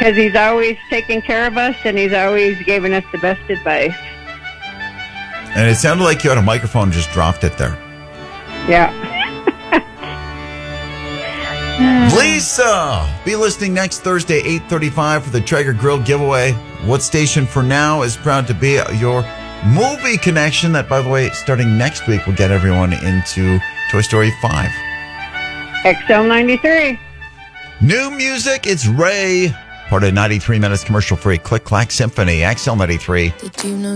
Because he's always taking care of us, and he's always giving us the best advice. And it sounded like you had a microphone and just dropped it there. Yeah. Lisa, be listening next Thursday, 8:35 for the Traeger Grill giveaway. What station for now is proud to be your movie connection that, by the way, starting next week, will get everyone into Toy Story 5. XL93. New music, it's Ray. Part of 93 minutes commercial free. Click Clack Symphony, XL93. Did you know